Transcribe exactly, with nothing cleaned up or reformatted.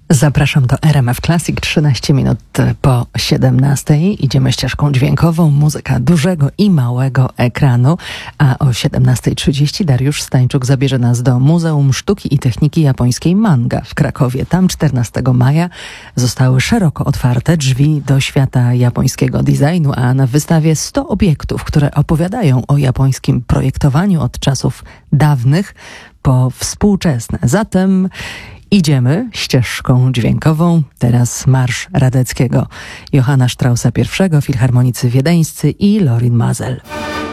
Zapraszam do R M F Classic, trzynaście minut po siedemnastej. Idziemy ścieżką dźwiękową, muzyka dużego i małego ekranu, a o siedemnasta trzydzieści Dariusz Stańczuk zabierze nas do Muzeum Sztuki i Techniki Japońskiej Manga w Krakowie. Tam czternastego maja zostały szeroko otwarte drzwi do świata japońskiego designu, a na wystawie sto obiektów, które opowiadają o japońskim projektowaniu od czasów dawnych po współczesne. Zatem idziemy ścieżką dźwiękową. Teraz marsz Radeckiego, Johanna Straussa I, Filharmonicy Wiedeńscy i Lorin Maazel.